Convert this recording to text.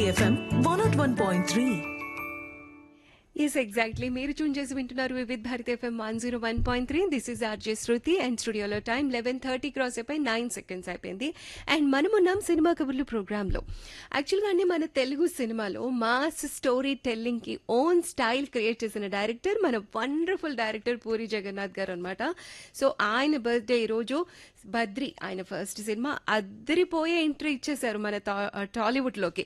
FM 101.3. Yes exactly మీరు tune చేసి వింటున్నారు Vividh Bharati FM 101.3. This is RJ Shruti and స్టూడియోలో టైం 11:30 క్రాస్ అయిపోయి 9 సెకండ్స్ అయిపోయింది. అండ్ మనమున్నాం సినిమా కబుర్లు ప్రోగ్రాంలో. యాక్చువల్గా మన తెలుగు సినిమాలో mass story టెల్లింగ్కి own style create చేసిన డైరెక్టర్ మన వండర్ఫుల్ డైరెక్టర్ పూరి జగన్నాథ్ గారు అనమాట. సో ఆయన బర్త్డే ఈరోజు. బద్రి ఆయన ఫస్ట్ సినిమా అద్దరిపోయే ఎంట్రీ ఇచ్చేశారు మన టాలీవుడ్లోకి.